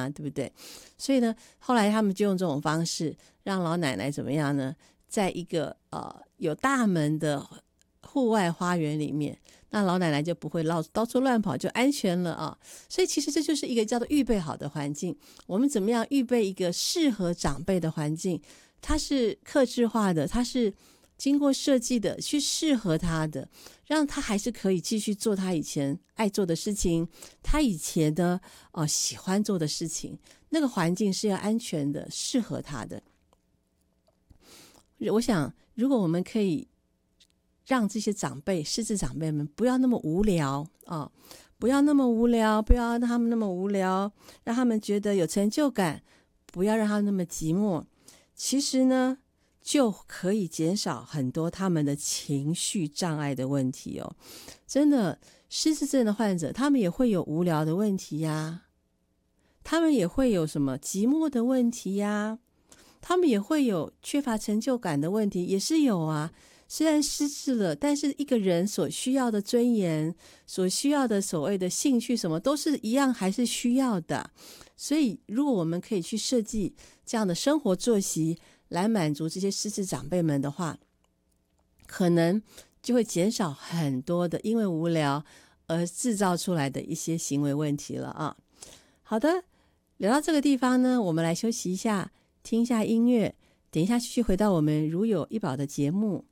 对不对？所以呢，后来他们就用这种方式让老奶奶怎么样呢？在一个有大门的户外花园里面，那老奶奶就不会到处乱跑，就安全了啊。所以其实这就是一个叫做预备好的环境。我们怎么样预备一个适合长辈的环境？它是客制化的，它是经过设计的，去适合他的，让他还是可以继续做他以前爱做的事情，他以前的喜欢做的事情。那个环境是要安全的，适合他的。我想，如果我们可以让这些长辈、失智长辈们不要那么无聊啊，不要那么无聊，不要让他们那么无聊，让他们觉得有成就感，不要让他们那么寂寞。其实呢，就可以减少很多他们的情绪障碍的问题哦。真的，失智症的患者，他们也会有无聊的问题呀，他们也会有什么寂寞的问题呀，他们也会有缺乏成就感的问题，也是有啊。虽然失智了，但是一个人所需要的尊严，所需要的所谓的兴趣什么都是一样，还是需要的。所以如果我们可以去设计这样的生活作息来满足这些失智长辈们的话，可能就会减少很多的因为无聊而制造出来的一些行为问题了啊。好的，聊到这个地方呢，我们来休息一下，听一下音乐，等一下继续回到我们如有一宝的节目。